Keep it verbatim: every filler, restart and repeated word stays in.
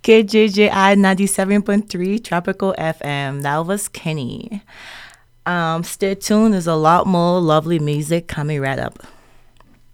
K J J I ninety-seven point three Tropical F M. That was Kenny. Um, stay tuned. There's a lot more lovely music coming right up.